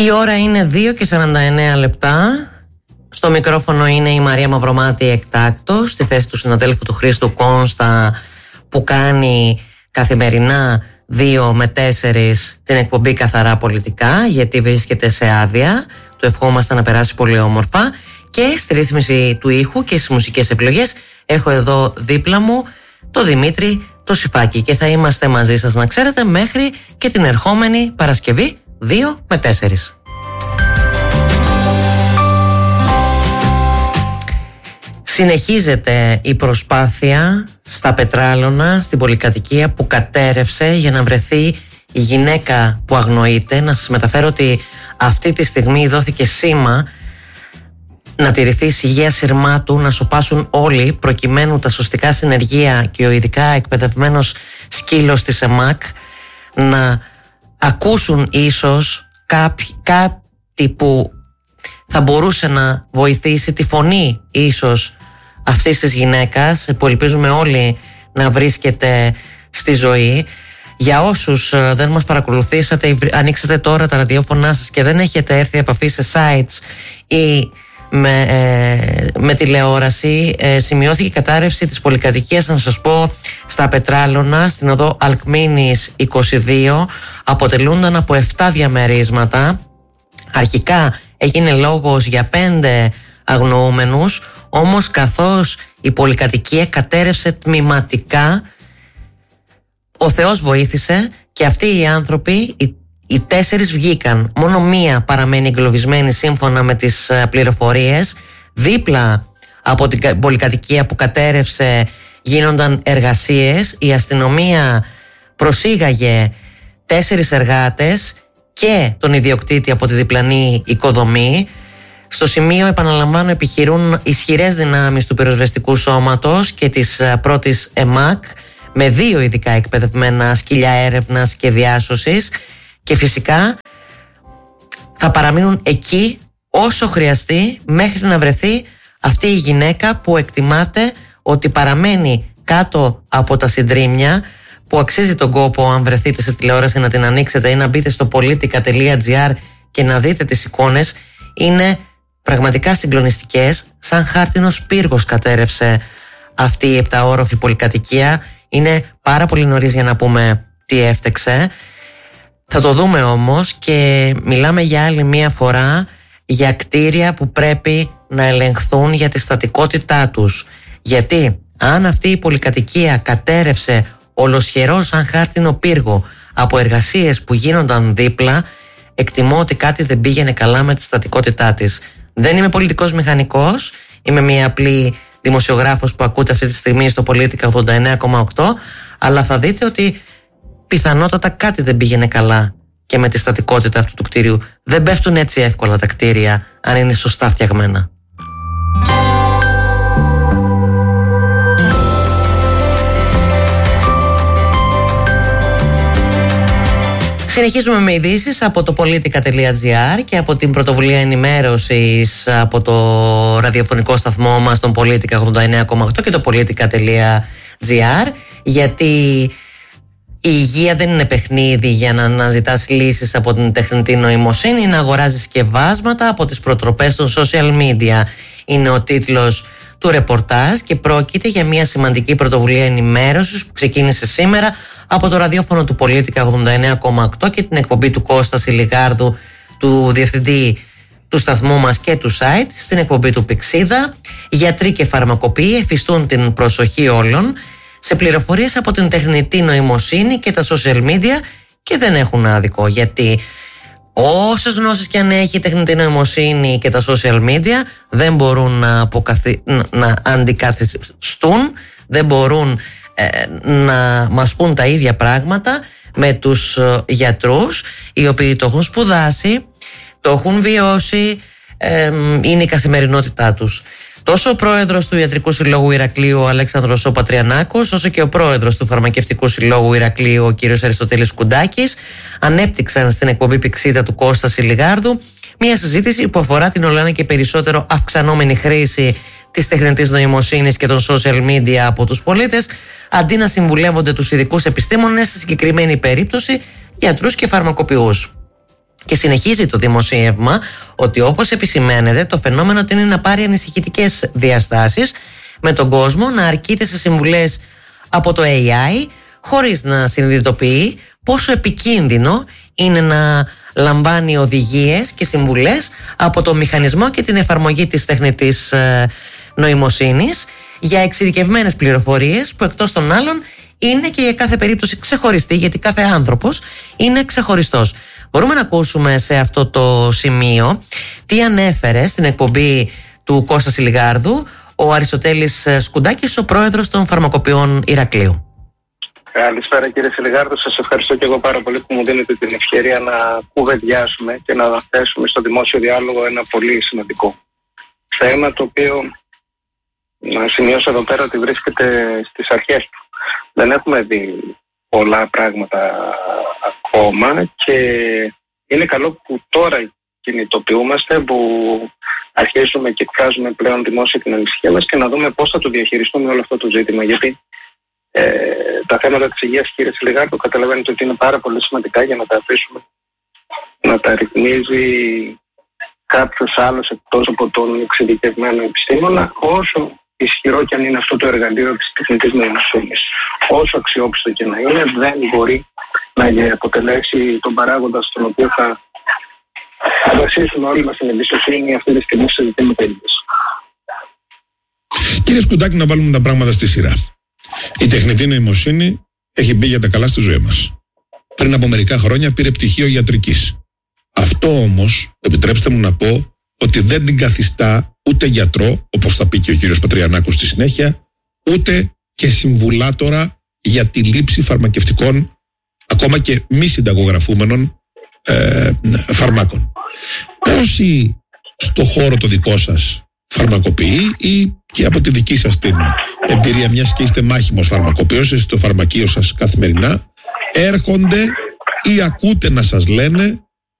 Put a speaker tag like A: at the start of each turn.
A: Η ώρα είναι 2:49 λεπτά. Στο μικρόφωνο είναι η Μαρία Μαυρομάτη εκτάκτο, στη θέση του συναδέλφου του Χρήστου Κόνστα, που κάνει καθημερινά 2 με 4 την εκπομπή Καθαρά Πολιτικά, γιατί βρίσκεται σε άδεια. Του ευχόμαστε να περάσει πολύ όμορφα. Και στη ρύθμιση του ήχου και στις μουσικές επιλογές έχω εδώ δίπλα μου το Δημήτρη το Σιφάκη, και θα είμαστε μαζί σας, να ξέρετε, μέχρι και την ερχόμενη Παρασκευή 2 με 4. Συνεχίζεται η προσπάθεια στα Πετράλωνα, στην πολυκατοικία που κατέρευσε, για να βρεθεί η γυναίκα που αγνοείται. Να σας μεταφέρω ότι αυτή τη στιγμή δόθηκε σήμα να τηρηθεί η υγεία σειρμάτου, να σωπάσουν όλοι, προκειμένου τα σωστικά συνεργεία και ο ειδικά εκπαιδευμένος σκύλος της ΕΜΑΚ να ακούσουν ίσως κάτι που θα μπορούσε να βοηθήσει τη φωνή ίσως αυτής της γυναίκας, που ελπίζουμε όλοι να βρίσκεται στη ζωή. Για όσους δεν μας παρακολουθήσατε, ανοίξατε τώρα τα ραδιόφωνά σας και δεν έχετε έρθει επαφή σε sites ή με τηλεόραση, σημειώθηκε η κατάρρευση της πολυκατοικίας, να σας πω, στα Πετράλωνα, στην οδό Αλκμήνης 22. Αποτελούνταν από 7 διαμερίσματα. Αρχικά έγινε λόγος για 5 αγνοούμενους, όμως καθώς η πολυκατοικία κατέρευσε τμηματικά, ο Θεός βοήθησε και αυτοί οι άνθρωποι, οι 4 βγήκαν. Μόνο 1 παραμένει εγκλωβισμένη σύμφωνα με τις πληροφορίες. Δίπλα από την πολυκατοικία που κατέρευσε γίνονταν εργασίες. Η αστυνομία προσήγαγε 4 εργάτες και τον ιδιοκτήτη από τη διπλανή οικοδομή. Στο σημείο, επαναλαμβάνω, επιχειρούν ισχυρές δυνάμεις του πυροσβεστικού σώματος και της πρώτης ΕΜΑΚ, με 2 ειδικά εκπαιδευμένα σκυλιά έρευνας και διάσωσης, και φυσικά θα παραμείνουν εκεί όσο χρειαστεί μέχρι να βρεθεί αυτή η γυναίκα που εκτιμάται ότι παραμένει κάτω από τα συντρίμμια, που αξίζει τον κόπο, αν βρεθείτε σε τηλεόραση, να την ανοίξετε ή να μπείτε στο politica.gr και να δείτε τις εικόνες. Είναι πραγματικά συγκλονιστικές. Σαν χάρτινος πύργος κατέρευσε αυτή η 7όροφη πολυκατοικία. Είναι πάρα πολύ νωρίς για να πούμε τι έφτεξε. Θα το δούμε όμως, και μιλάμε για άλλη μία φορά για κτίρια που πρέπει να ελεγχθούν για τη στατικότητά τους. Γιατί αν αυτή η πολυκατοικία κατέρευσε ολοσχερό σαν χάρτινο πύργο από εργασίες που γίνονταν δίπλα, εκτιμώ ότι κάτι δεν πήγαινε καλά με τη στατικότητά της. Δεν είμαι πολιτικός μηχανικός, είμαι μια απλή δημοσιογράφος που ακούτε αυτή τη στιγμή στο Πολίτικα 89,8, αλλά θα δείτε ότι πιθανότατα κάτι δεν πήγαινε καλά και με τη στατικότητα αυτού του κτίριου. Δεν πέφτουν έτσι εύκολα τα κτίρια αν είναι σωστά φτιαγμένα. Συνεχίζουμε με ειδήσεις από το politica.gr και από την πρωτοβουλία ενημέρωσης από το ραδιοφωνικό σταθμό μας, τον Πολίτικα 89,8 και το politica.gr, γιατί η υγεία δεν είναι παιχνίδι για να αναζητάς λύσεις από την τεχνητή νοημοσύνη, να αγοράζεις σκευάσματα από τις προτροπές των social media. Είναι ο τίτλος του ρεπορτάζ και πρόκειται για μια σημαντική πρωτοβουλία ενημέρωσης που ξεκίνησε σήμερα από το ραδιόφωνο του Πολίτικα 89,8 και την εκπομπή του Κώστα Σιλιγάρδου, του διευθυντή του σταθμού μας και του site, στην εκπομπή του Πηξίδα. Γιατροί και φαρμακοποιοί εφιστούν την προσοχή όλων σε πληροφορίες από την τεχνητή νοημοσύνη και τα social media, και δεν έχουν άδικο, γιατί όσες γνώσεις και αν έχει η τεχνητή νοημοσύνη και τα social media δεν μπορούν να αντικαθιστούν, δεν μπορούν να μας πούν τα ίδια πράγματα με τους γιατρούς, οι οποίοι το έχουν σπουδάσει, το έχουν βιώσει, είναι η καθημερινότητά τους. Τόσο ο πρόεδρος του Ιατρικού Συλλόγου Ηρακλείου, ο Αλέξανδρος ο Πατριανάκος, όσο και ο πρόεδρος του Φαρμακευτικού Συλλόγου Ηρακλείου, ο κύριος Αριστοτέλης Κουντάκης, ανέπτυξαν στην εκπομπή Πηξίδα του Κώστα Σιλιγάρδου μια συζήτηση που αφορά την ολοένα και περισσότερο αυξανόμενη χρήση της τεχνητής νοημοσύνης και των social media από τους πολίτες, αντί να συμβουλεύονται τους ειδικούς επιστήμονες, στη συγκεκριμένη περίπτωση γιατρούς και φαρμακοποιούς. Και συνεχίζει το δημοσίευμα ότι, όπως επισημαίνεται, το φαινόμενο τείνει να πάρει ανησυχητικές διαστάσεις, με τον κόσμο να αρκείται σε συμβουλές από το AI χωρίς να συνειδητοποιεί πόσο επικίνδυνο είναι να λαμβάνει οδηγίες και συμβουλές από το μηχανισμό και την εφαρμογή της τεχνητής νοημοσύνης για εξειδικευμένες πληροφορίες που, εκτός των άλλων, είναι και για κάθε περίπτωση ξεχωριστή, γιατί κάθε άνθρωπος είναι ξεχωριστός. Μπορούμε να ακούσουμε σε αυτό το σημείο τι ανέφερε στην εκπομπή του Κώστα Σιλιγάρδου ο Αριστοτέλης Σκουντάκης, ο πρόεδρος των Φαρμακοποιών Ηρακλείου.
B: Καλησπέρα κύριε Σιλιγάρδου, σας ευχαριστώ και εγώ πάρα πολύ που μου δίνετε την ευκαιρία να κουβεντιάσουμε και να θέσουμε στο δημόσιο διάλογο ένα πολύ σημαντικό θέμα, το οποίο να σημειώσω εδώ πέρα ότι βρίσκεται στις αρχές του. Δεν έχουμε δει πολλά πράγματα ακόμα και είναι καλό που τώρα κινητοποιούμαστε, που αρχίζουμε και εκφράζουμε πλέον δημόσια την ανησυχία μας και να δούμε πώς θα το διαχειριστούμε όλο αυτό το ζήτημα. Γιατί τα θέματα της υγείας, κύριε Σιλιγάρδου, καταλαβαίνετε ότι είναι πάρα πολύ σημαντικά για να τα αφήσουμε να τα ρυθμίζει κάποιος άλλος εκτός από τον εξειδικευμένο επιστήμονα, όσο ισχυρό και αν είναι αυτό το εργαλείο της τεχνητής νοημοσύνης. Όσο αξιόπιστο και να είναι, δεν μπορεί να αποτελέσει τον παράγοντα στον οποίο θα βασίσουμε όλοι μας την εμπιστοσύνη αυτή τη στιγμή σε ζητήματα υγείας.
C: Κύριε Σκουντάκη, να βάλουμε τα πράγματα στη σειρά. Η τεχνητή νοημοσύνη έχει μπει για τα καλά στη ζωή μας. Πριν από μερικά χρόνια πήρε πτυχίο ιατρικής. Αυτό όμως, επιτρέψτε μου να πω, ότι δεν την καθιστά ούτε γιατρό, όπως θα πει και ο κύριος Πατριανάκος στη συνέχεια, ούτε και συμβουλάτορα για τη λήψη φαρμακευτικών, ακόμα και μη συνταγογραφούμενων φαρμάκων. Πόσοι στο χώρο το δικό σας φαρμακοποιεί, ή και από τη δική σας την εμπειρία, μιας και είστε μάχημος φαρμακοποιός, είστε στο φαρμακείο σας καθημερινά, έρχονται ή ακούτε να σας λένε